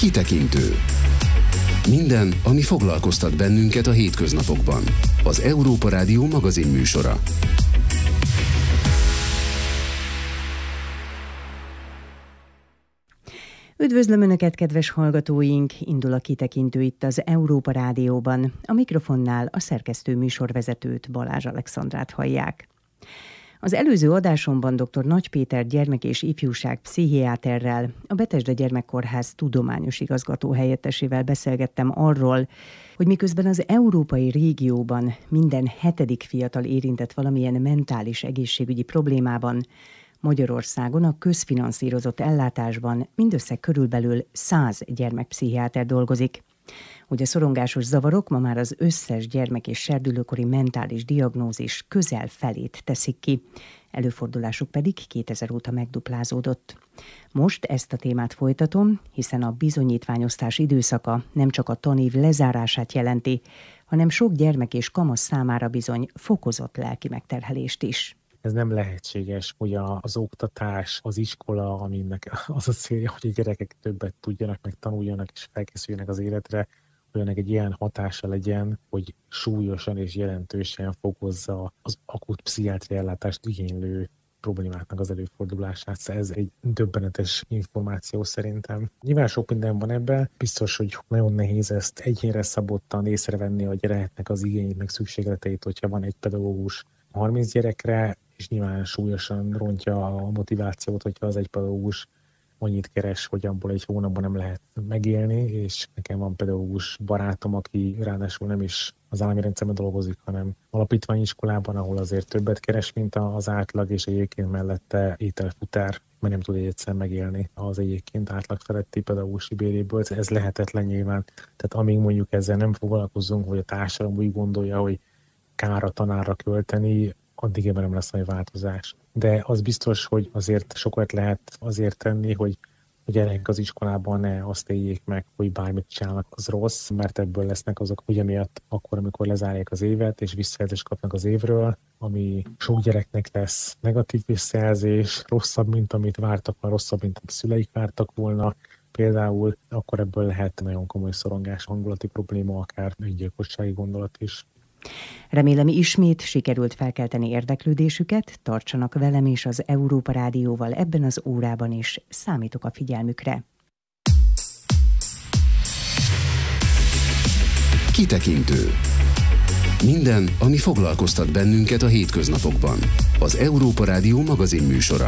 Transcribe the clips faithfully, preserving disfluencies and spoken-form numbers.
Kitekintő. Minden, ami foglalkoztat bennünket a hétköznapokban. Az Európa Rádió magazinműsora. Üdvözlöm Önöket, kedves hallgatóink! Indul a Kitekintő itt az Európa Rádióban. A mikrofonnál a szerkesztő műsorvezetőt, Balázs Alexandrát hallják. Az előző adásomban dr. Nagy Péter gyermek- és ifjúság pszichiáterrel, a Betesda Gyermekkórház tudományos igazgató helyettesével beszélgettem arról, hogy miközben az európai régióban minden hetedik fiatal érintett valamilyen mentális egészségügyi problémában, Magyarországon a közfinanszírozott ellátásban mindössze körülbelül száz gyermekpszichiáter dolgozik. Hogy a szorongásos zavarok ma már az összes gyermek- és serdülőkori mentális diagnózis közel felét teszik ki, előfordulásuk pedig kétezer óta megduplázódott. Most ezt a témát folytatom, hiszen a bizonyítványosztás időszaka nem csak a tanév lezárását jelenti, hanem sok gyermek és kamasz számára bizony fokozott lelki megterhelést is. Ez nem lehetséges, hogy az oktatás, az iskola, aminek az a célja, hogy a gyerekek többet tudjanak, meg tanuljanak és felkészüljenek az életre, hogy ennek egy ilyen hatása legyen, hogy súlyosan és jelentősen fokozza az akut pszichiátriai ellátást igénylő problémáknak az előfordulását. Ez egy döbbenetes információ szerintem. Nyilván sok minden van ebben, biztos, hogy nagyon nehéz ezt egyénre szabottan észrevenni a gyereknek az igényét, meg szükségleteit, hogyha van egy pedagógus harminc gyerekre, és nyilván súlyosan rontja a motivációt, hogyha az egy pedagógus annyit keres, hogy abból egy hónapban nem lehet megélni, és nekem van pedagógus barátom, aki ráadásul nem is az állami rendszerben dolgozik, hanem alapítványiskolában, ahol azért többet keres, mint az átlag, és egyébként mellette ételfutár, mert nem tud egyszer megélni az egyébként átlag feletti pedagógusi béréből. Ez lehetetlen nyilván. Tehát amíg mondjuk ezzel nem foglalkozunk, hogy a társadalom úgy gondolja, hogy kár a tanárra költeni, addig ebben nem lesz nagy változás. De az biztos, hogy azért sokat lehet azért tenni, hogy a gyerekek az iskolában ne azt éljék meg, hogy bármit csinálnak, az rossz, mert ebből lesznek azok ugyaniatt akkor, amikor lezárják az évet, és visszajelzést kapnak az évről, ami sok gyereknek lesz negatív visszajelzés, rosszabb, mint amit vártak, vagy rosszabb, mint amit szüleik vártak volna. Például akkor ebből lehet nagyon komoly szorongás, hangulati probléma, akár öngyilkossági gondolat is. Remélem ismét sikerült felkelteni érdeklődésüket, tartsanak velem és az Európa Rádióval ebben az órában is, számítok a figyelmükre. Kitekintő. Minden, ami foglalkoztat bennünket a hétköznapokban. Az Európa Rádió magazinműsora.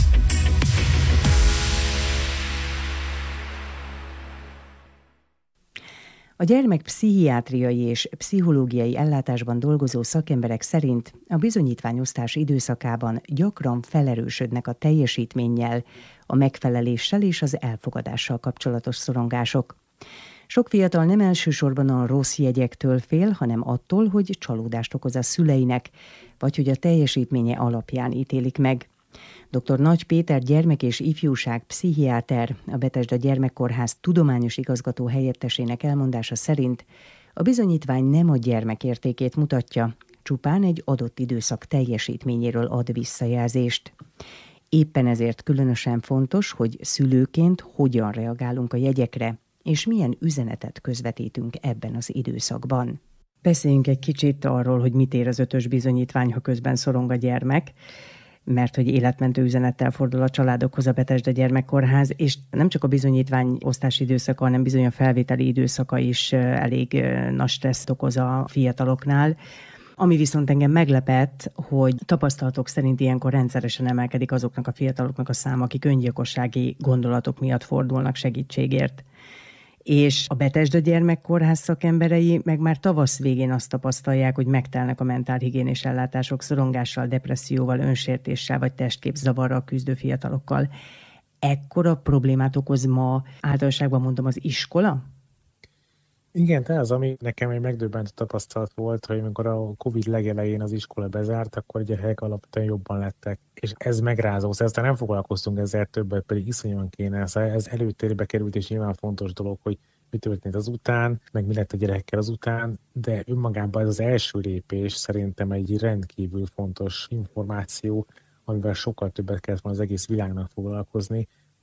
A gyermekpszichiátriai és pszichológiai ellátásban dolgozó szakemberek szerint a bizonyítványosztás időszakában gyakran felerősödnek a teljesítménnyel, a megfeleléssel és az elfogadással kapcsolatos szorongások. Sok fiatal nem elsősorban a rossz jegyektől fél, hanem attól, hogy csalódást okoz a szüleinek, vagy hogy a teljesítménye alapján ítélik meg. dr. Nagy Péter gyermek- és ifjúság pszichiáter, a Betesda Gyermekkórház tudományos igazgató helyettesének elmondása szerint a bizonyítvány nem a gyermek értékét mutatja, csupán egy adott időszak teljesítményéről ad visszajelzést. Éppen ezért különösen fontos, hogy szülőként hogyan reagálunk a jegyekre, és milyen üzenetet közvetítünk ebben az időszakban. Beszéljünk egy kicsit arról, hogy mit ér az ötös bizonyítvány, ha közben szorong a gyermek, mert hogy életmentő üzenettel fordul a családokhoz a Betesda Gyermekkórház, és nem csak a bizonyítvány osztási időszaka, hanem bizony a felvételi időszaka is elég nagy stresszt okoz a fiataloknál. Ami viszont engem meglepett, hogy tapasztalatok szerint ilyenkor rendszeresen emelkedik azoknak a fiataloknak a száma, akik öngyilkossági gondolatok miatt fordulnak segítségért. És a Betesda Gyermekkórház szakemberei meg már tavasz végén azt tapasztalják, hogy megtelnek a mentálhigiénés ellátások szorongással, depresszióval, önsértéssel vagy testképzavarral küzdő fiatalokkal. Ekkora problémát okoz ma, általánosságban mondom, az iskola? Igen, de az, ami nekem egy megdöbbentő tapasztalat volt, hogy amikor a Covid legelején az iskola bezárt, akkor a gyerekek alapvetően jobban lettek. És ez megrázó, aztán nem foglalkoztunk ezzel többet, pedig iszonyúan kéne. Ez előtérbe került, és nyilván fontos dolog, hogy mi történt azután, meg mi lett a gyerekekkel azután, de önmagában ez az első lépés szerintem egy rendkívül fontos információ, amivel sokkal többet kellett volna az egész világnak foglalkozni,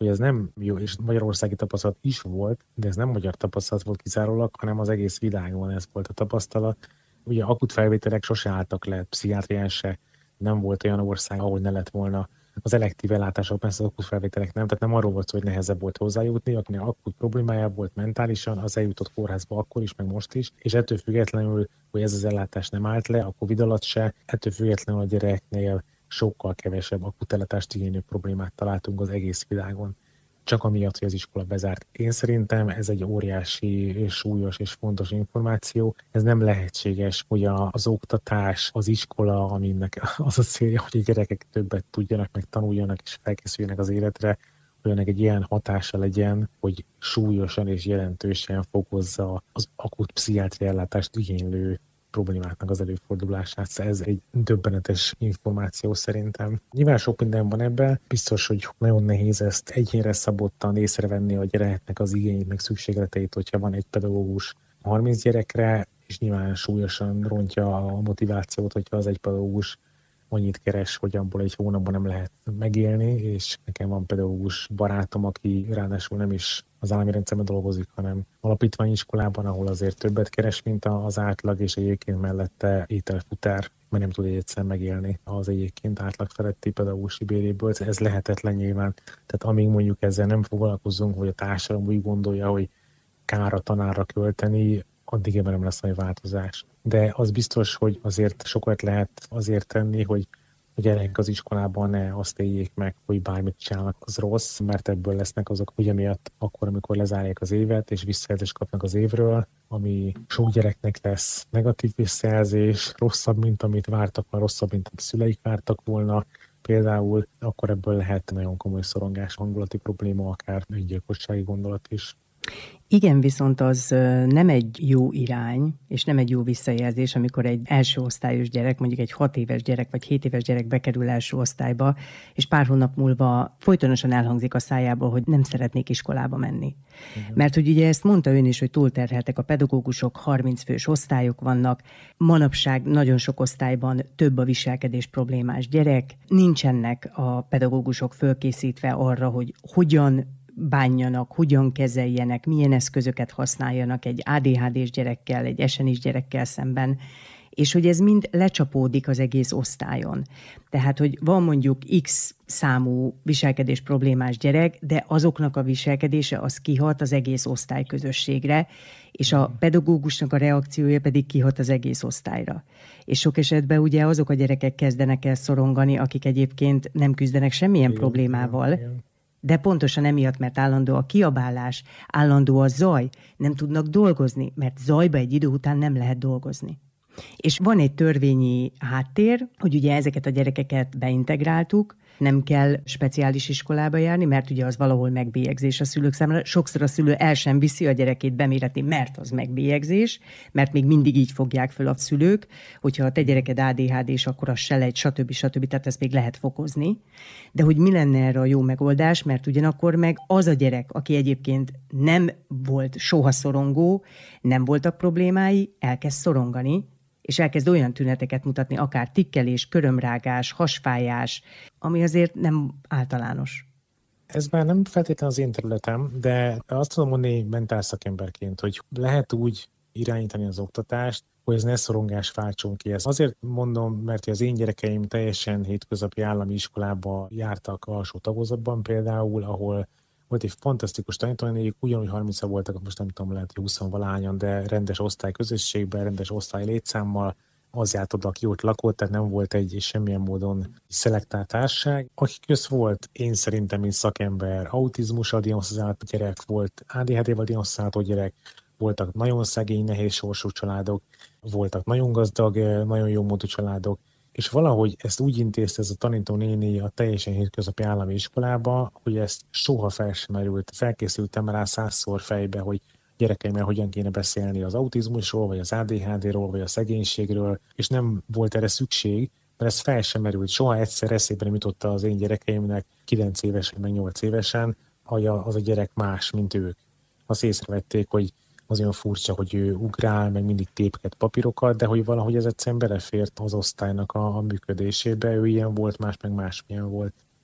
hogy ez nem jó, és magyarországi tapasztalat is volt, de ez nem magyar tapasztalat volt kizárólag, hanem az egész világon ez volt a tapasztalat. Ugye akut felvételek sose álltak le, pszichiátrián se, nem volt olyan ország, ahol ne lett volna az elektív ellátások, persze az akut felvételek nem, tehát nem arról volt szó, hogy nehezebb volt hozzájutni, akinek akut problémája volt mentálisan, az eljutott kórházba akkor is, meg most is, és ettől függetlenül, hogy ez az ellátás nem állt le, a Covid alatt se, ettől függetlenül a gyereknél sokkal kevesebb akut ellátást igénylő problémát találtunk az egész világon. Csak amiatt, hogy az iskola bezárt. Én szerintem ez egy óriási, súlyos és fontos információ. Ez nem lehetséges, hogy az oktatás, az iskola, aminek az a célja, hogy a gyerekek többet tudjanak, meg tanuljanak és felkészüljenek az életre, hogy ennek egy ilyen hatása legyen, hogy súlyosan és jelentősen fokozza az akut pszichiátriai ellátást igénylő problémáknak az előfordulását. Ez egy döbbenetes információ szerintem. Nyilván sok minden van ebben, biztos, hogy nagyon nehéz ezt egyénre szabottan észrevenni a gyereknek az igényét, meg szükségleteit, hogyha van egy pedagógus harminc gyerekre, és nyilván súlyosan rontja a motivációt, hogyha az egy pedagógus annyit keres, hogy abból egy hónapban nem lehet megélni, és nekem van pedagógus barátom, aki ráadásul nem is az állami rendszerben dolgozik, hanem alapítványiskolában, ahol azért többet keres, mint az átlag, és egyébként mellette ételfutár, mert nem tud egyszer megélni az egyébként átlag feletti pedagógusi béréből. Ez lehetetlen nyilván. Tehát amíg mondjuk ezzel nem foglalkozunk, vagy a társadalom úgy gondolja, hogy kár a tanárra költeni, addig ebben nem lesz nagy változás. De az biztos, hogy azért sokat lehet azért tenni, hogy a gyerekek az iskolában ne azt éljék meg, hogy bármit csinálnak, az rossz, mert ebből lesznek azok, ugye miatt akkor, amikor lezárják az évet, és visszajelzést kapnak az évről, ami sok gyereknek lesz negatív visszajelzés, rosszabb, mint amit vártak, vagy rosszabb, mint amit szüleik vártak volna. Például akkor ebből lehet nagyon komoly szorongás, hangulati probléma, akár öngyilkossági gondolat is. Igen, viszont az nem egy jó irány, és nem egy jó visszajelzés, amikor egy első osztályos gyerek, mondjuk egy hat éves gyerek, vagy hét éves gyerek bekerül első osztályba, és pár hónap múlva folytonosan elhangzik a szájából, hogy nem szeretnék iskolába menni. Igen. Mert hogy ugye ezt mondta ön is, hogy túlterheltek a pedagógusok, harminc fős osztályok vannak, manapság nagyon sok osztályban több a viselkedés problémás gyerek, nincsenek a pedagógusok fölkészítve arra, hogy hogyan bánjanak, hogyan kezeljenek, milyen eszközöket használjanak egy á dé há dés gyerekkel, egy es en is gyerekkel szemben, és hogy ez mind lecsapódik az egész osztályon. Tehát, hogy van mondjuk X számú viselkedés problémás gyerek, de azoknak a viselkedése az kihat az egész osztályközösségre, és a pedagógusnak a reakciója pedig kihat az egész osztályra. És sok esetben ugye azok a gyerekek kezdenek el szorongani, akik egyébként nem küzdenek semmilyen igen, problémával, igen, igen. De pontosan emiatt, mert állandó a kiabálás, állandó a zaj, nem tudnak dolgozni, mert zajba egy idő után nem lehet dolgozni. És van egy törvényi háttér, hogy ugye ezeket a gyerekeket beintegráltuk, nem kell speciális iskolába járni, mert ugye az valahol megbélyegzés a szülők számára. Sokszor a szülő el sem viszi a gyerekét beméretni, mert az megbélyegzés, mert még mindig így fogják föl a szülők, hogyha a te gyereked á dé há dés, akkor az se legy, stb. stb. Tehát ezt még lehet fokozni. De hogy mi lenne erre a jó megoldás, mert ugyanakkor meg az a gyerek, aki egyébként nem volt soha szorongó, nem voltak problémái, elkezd szorongani, és elkezd olyan tüneteket mutatni, akár tikkelés, körömrágás, hasfájás, ami azért nem általános. Ez már nem feltétlenül az én területem, de azt tudom mondani mentál szakemberként, hogy lehet úgy irányítani az oktatást, hogy ez ne szorongás váltson ki. Ezt azért mondom, mert az én gyerekeim teljesen hétköznapi állami iskolába jártak alsó tagozatban például, ahol volt egy fantasztikus tanítónénik, ugyanúgy harmincan voltak, most nem tudom, lehet, hogy húsz-valahányan, de rendes osztályközösségben, rendes osztály létszámmal, az járt oda, aki ott lakott, tehát nem volt egy semmilyen módon szelektált társaság. Akik közt volt, én szerintem, mint szakember, autizmussal diagnosztizált gyerek, volt á dé há dé-vel diagnosztizált gyerek, voltak nagyon szegény, nehéz sorsú családok, voltak nagyon gazdag, nagyon jó módú családok, és valahogy ezt úgy intézte ez a tanítónéni a teljesen hétköznapi állami iskolába, hogy ezt soha fel sem merült. Felkészültem rá százszor fejbe, hogy gyerekeimmel hogyan kéne beszélni az autizmusról, vagy az á dé há dé-ról, vagy a szegénységről, és nem volt erre szükség, mert ez fel sem merült. Soha egyszer eszébe nem jutotta az én gyerekeimnek kilenc évesen, meg nyolc évesen, hogy az a gyerek más, mint ők. Azt észrevették, hogy az olyan furcsa, hogy ő ugrál, meg mindig tépket papírokat, de hogy valahogy ez egyszerűen belefért az osztálynak a, a működésébe, ő ilyen volt, más meg másmilyen volt.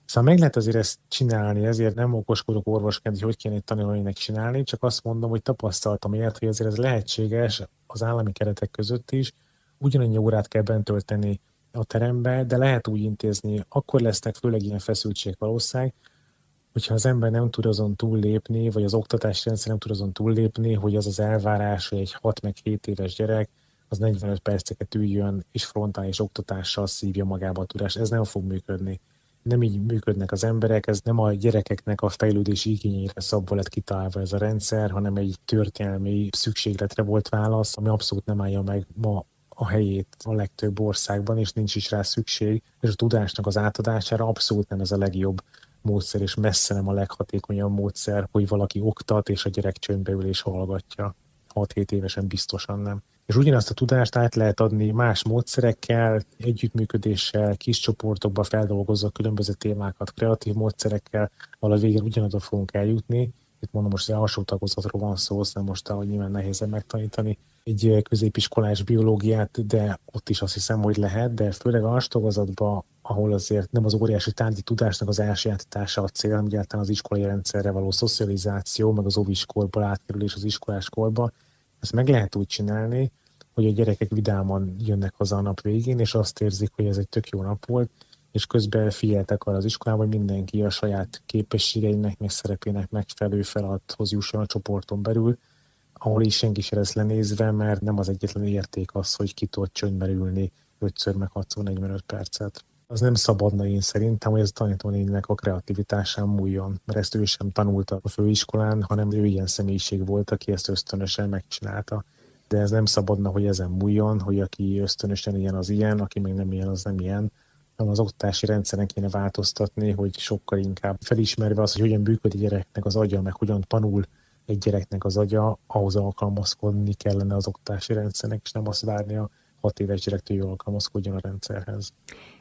Szóval meg lehet azért ezt csinálni, ezért nem okoskodok orvosként, hogy hogy kéne egy tanulmánynak csinálni, csak azt mondom, hogy tapasztaltam ilyet, hogy azért ez lehetséges az állami keretek között is, ugyanannyi órát kell bent tölteni a terembe, de lehet úgy intézni, akkor lesznek főleg ilyen feszültség valószínűleg, hogyha az ember nem tud azon túllépni, vagy az oktatási rendszer nem tud azon túllépni, hogy az az elvárás, hogy egy hat meg hét éves gyerek az negyvenöt perceket üljön, és frontális oktatással szívja magába a tudást. Ez nem fog működni. Nem így működnek az emberek, ez nem a gyerekeknek a fejlődési igényére szabva lett kitalálva ez a rendszer, hanem egy történelmi szükségletre volt válasz, ami abszolút nem állja meg ma a helyét a legtöbb országban, és nincs is rá szükség, és a tudásnak az átadására abszolút nem ez a legjobb módszer, és messze nem a leghatékonyabb módszer, hogy valaki oktat, és a gyerek csöndbe ül és hallgatja. hat-hét évesen biztosan nem. És ugyanazt a tudást át lehet adni más módszerekkel, együttműködéssel, kis csoportokba feldolgozva különböző témákat, kreatív módszerekkel, ahol a végén ugyanoda fogunk eljutni. Itt mondom, most az alsó tagozatról van szó, aztán most, ahogy nyilván nehéz megtanítani egy középiskolás biológiát, de ott is azt hiszem, hogy lehet, de főleg alsó tagozatban, ahol azért nem az óriási tárgyi tudásnak az elsajátítása a cél, hanem egyáltalán az iskolai rendszerre való szocializáció, meg az óviskolból átkerülés az iskoláskorba, ezt meg lehet úgy csinálni, hogy a gyerekek vidáman jönnek haza a nap végén, és azt érzik, hogy ez egy tök jó nap volt, és közben figyeltek arra az iskolában, hogy mindenki a saját képességeinek, meg szerepének megfelelő feladathoz jusson a csoporton belül, ahol is senki se lesz lenézve, mert nem az egyetlen érték az, hogy ki tud csöndben ülni ötször meg hatszor negyvenöt percet. Az nem szabadna én szerintem, hogy ez a tanítónéninek a kreativitásán múljon, mert ezt ő sem tanulta a főiskolán, hanem ő ilyen személyiség volt, aki ezt ösztönösen megcsinálta. De ez nem szabadna, hogy ezen múljon, hogy aki ösztönösen ilyen az ilyen, aki meg nem ilyen, az nem ilyen, hanem az oktatási rendszeren kéne változtatni, hogy sokkal inkább felismerve az, hogy hogyan működik a gyereknek az agya, meg hogyan tanul egy gyereknek az agya, ahhoz alkalmazkodni kellene az oktatási rendszernek, és nem azt várni a hat éves gyerektől, hogy alkalmazkodjon a rendszerhez.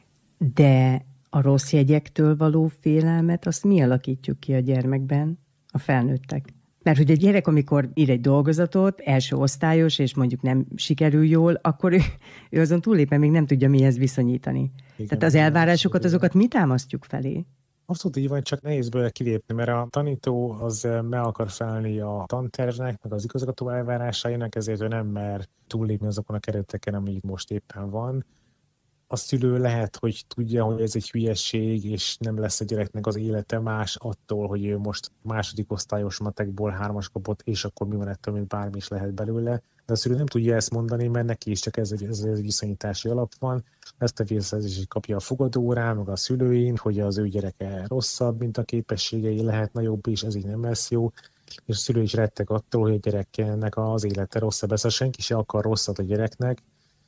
De a rossz jegyektől való félelmet, azt mi alakítjuk ki a gyermekben, a felnőttek? Mert hogy a gyerek, amikor ír egy dolgozatot, első osztályos, és mondjuk nem sikerül jól, akkor ő, ő azon túléppen még nem tudja mihez viszonyítani. Igen, tehát az elvárásokat, azokat mi támasztjuk felé? Abszolút így van, csak nehéz belőle kilépni, mert a tanító az meg akar felelni a tantervnek, meg az igazgató elvárásainak, ezért ő nem mer túllépni azokon a kereteken, ami itt most éppen van. A szülő lehet, hogy tudja, hogy ez egy hülyeség, és nem lesz a gyereknek az élete más attól, hogy ő most második osztályos matekból hármas kapott, és akkor mi van ettől, még bármi is lehet belőle. De a szülő nem tudja ezt mondani, mert neki is csak ez egy, ez egy viszonyítási alap van. Ezt a visszajelzést kapja a fogadórán, meg a szülőin, hogy az ő gyereke rosszabb, mint a képességei, lehet nagyobb, és ez így nem lesz jó. És a szülő is retteg attól, hogy a gyereknek az élete rosszabb lesz. Senki se akar rosszat a gyereknek,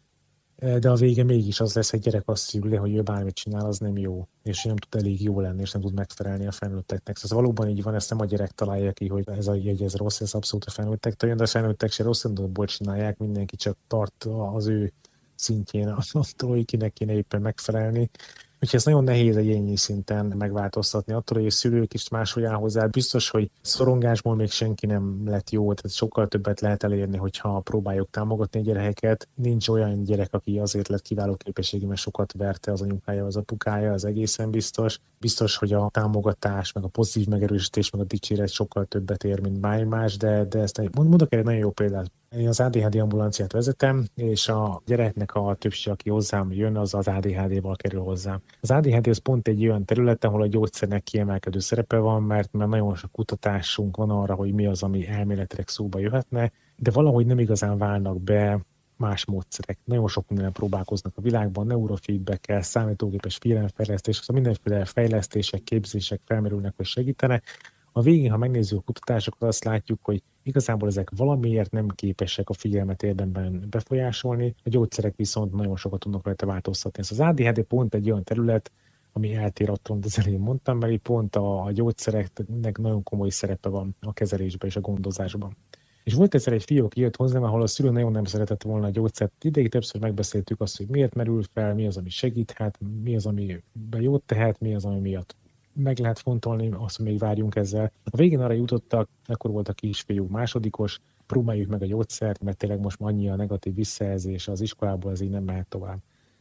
de a vége mégis az lesz, hogy gyerek azt szüli, hogy ő bármit csinál, az nem jó, és nem tud elég jó lenni, és nem tud megfelelni a felnőtteknek. Szóval valóban így van, ezt nem a gyerek találja ki, hogy ez a jegy, ez rossz, ez abszolút a felnőttektől jön, de a felnőttek se rossz indulatból csinálják, mindenki csak tart az ő szintjén attól, hogy kinek kéne éppen megfelelni. Úgyhogy ez nagyon nehéz egy ennyi szinten megváltoztatni. Attól, hogy a szülők is máshogy áll hozzá, biztos, hogy szorongásból még senki nem lett jó, tehát sokkal többet lehet elérni, hogyha próbáljuk támogatni a gyerekeket. Nincs olyan gyerek, aki azért lett kiváló képességű, mert sokat verte az anyukája, az apukája, az egészen biztos. Biztos, hogy a támogatás, meg a pozitív megerősítés, meg a dicséret sokkal többet ér, mint bármi más, de, de ezt mondok egy nagyon jó példát. Én az á dé há dé ambulanciát vezetem, és a gyereknek a többsége, aki hozzám jön, az az á dé há dé-val kerül hozzám. Az á dé há dé az pont egy olyan terület, ahol a gyógyszernek kiemelkedő szerepe van, mert, mert nagyon sok kutatásunk van arra, hogy mi az, ami elméletileg szóba jöhetne, de valahogy nem igazán válnak be más módszerek. Nagyon sok minden próbálkoznak a világban, neurofeedback-kel, számítógépes figyelemfejlesztés, szóval mindenféle fejlesztések, képzések felmerülnek, hogy segítenek. A végén, ha megnézzük a kutatásokat, azt látjuk, hogy igazából ezek valamiért nem képesek a figyelmet érdemben befolyásolni, a gyógyszerek viszont nagyon sokat tudnak rajta változtatni. Ez az á dé há dé pont egy olyan terület, ami eltér attól, amit az elején mondtam, mert pont a, a gyógyszereknek nagyon komoly szerepe van a kezelésben és a gondozásban. És volt egyszer egy fiú, aki jött hozzám, ahol a szülő nagyon nem szeretett volna a gyógyszert. Ideig többször megbeszéltük azt, hogy miért merül fel, mi az, ami segíthet, mi az, ami jót tehet, mi az, ami miatt meg lehet fontolni, azt, hogy még várjunk ezzel. A végén arra jutottak, akkor volt a kisfiú másodikos, próbáljuk meg a gyógyszert, mert tényleg most annyi a negatív visszajelzés az iskolából, ez így nem mehet tovább.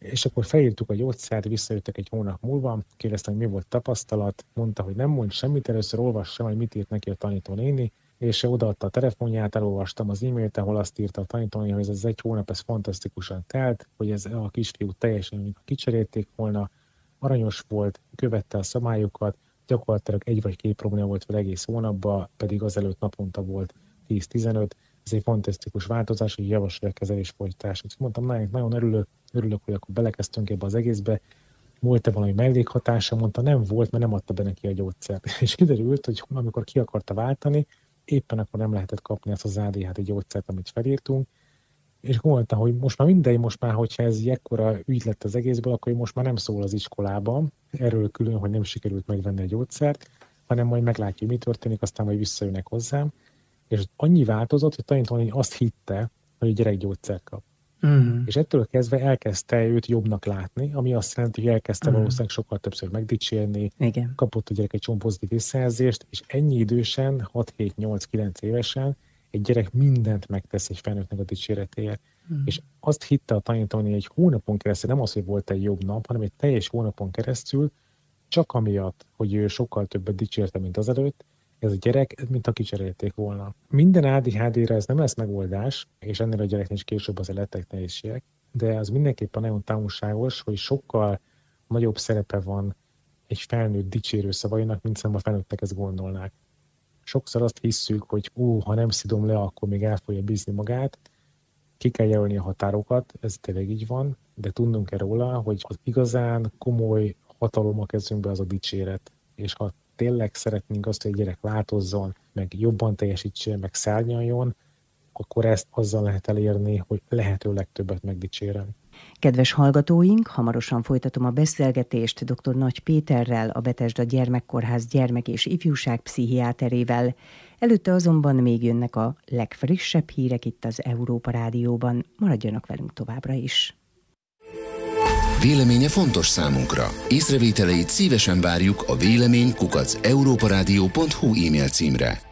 És akkor felírtuk a gyógyszert, visszajöttek egy hónap múlva, kérdeztem, hogy mi volt tapasztalat, mondta, hogy nem mond semmit, először olvassam, hogy mit írt neki a tanítónéni, és odaadta a telefonját, elolvastam az e-mailt, ahol azt írta a tanítónéni, hogy ez az egy hónap, ez fantasztikusan telt, hogy ez a kisfiú teljesen, mintha kicserélték volna, aranyos volt, követte a szabályokat, gyakorlatilag egy vagy két probléma volt fel egész hónapban, pedig azelőtt naponta volt tíz-tizenöt, ez egy fantasztikus változás, hogy javasolja a kezelés folytatását. Mondtam, nagyon, nagyon örülök, örülök, hogy akkor belekezdtünk ebbe az egészbe. Volt-e valami mellékhatása? Mondta, nem volt, mert nem adta be neki a gyógyszert. És kiderült, hogy amikor ki akarta váltani, éppen akkor nem lehetett kapni azt az á dé há dé gyógyszert, amit felírtunk, és mondta, hogy most már mindegy, most már, hogyha ez ekkora ügy lett az egészből, akkor most már nem szól az iskolában, erről külön, hogy nem sikerült megvenni a gyógyszert, hanem majd meglátja, hogy mi történik, aztán majd visszajönnek hozzám. És annyi változott, hogy tanítónéni azt hitte, hogy a gyerek gyógyszert kap. Uh-huh. És ettől kezdve elkezdte őt jobbnak látni, ami azt jelenti, hogy elkezdte uh-huh. valószínűleg sokkal többször megdicsérni, igen. Kapott a gyerek egy csomó pozitív visszajelzést, és ennyi idősen, hat-hét-nyolc-kilenc évesen egy gyerek mindent megtesz egy felnőttnek a dicséretéért. Uh-huh. És azt hitte a tanítónéni egy hónapon keresztül, nem az, hogy volt egy jobb nap, hanem egy teljes hónapon keresztül, csak amiatt, hogy ő sokkal többet dicsérte, mint azelőtt, ez a gyerek, mint ha kicserélték volna. Minden á dé há dé-re ez nem lesz megoldás, és ennél a gyereknél is később azért lettek nehézségek, de az mindenképpen nagyon tanulságos, hogy sokkal nagyobb szerepe van egy felnőtt dicsérő szavainak, mint szerintem a felnőttek ezt gondolnák. Sokszor azt hisszük, hogy ó, ha nem szidom le, akkor még el fogja bízni magát. Ki kell jelölni a határokat, ez tényleg így van, de tudnunk kell róla, hogy az igazán komoly hatalom a kezünkbe az a dicséret. És ha tényleg szeretnénk azt, hogy a gyerek változzon, meg jobban teljesítsen, meg szárnyaljon, akkor ezt azzal lehet elérni, hogy lehető legtöbbet megdicsérem. Kedves hallgatóink, hamarosan folytatom a beszélgetést dr. Nagy Péterrel, a Bethesda Gyermekkórház gyermek- és ifjúságpszichiáterével. Előtte azonban még jönnek a legfrissebb hírek itt az Európa Rádióban. Maradjanak velünk továbbra is. Véleménye fontos számunkra. Észrevételeit szívesen várjuk a vélemény kukac európaradio pont hu e-mail címre.